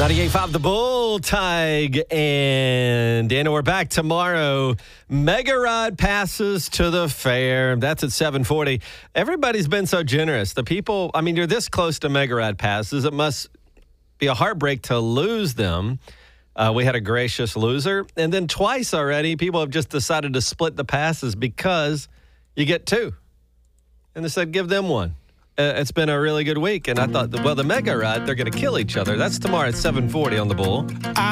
98.5 The Bull, Tig, and Dana, we're back tomorrow. Mega Ride passes to the fair. That's at 7:40. Everybody's been so generous. The people, I mean, you're this close to Mega Ride passes. It must be a heartbreak to lose them. We had a gracious loser. And then twice already, people have just decided to split the passes because you get two. And they said, give them one. It's been a really good week. And I thought, well, the Mega Ride, they're going to kill each other. That's tomorrow at 7:40 on The Bull.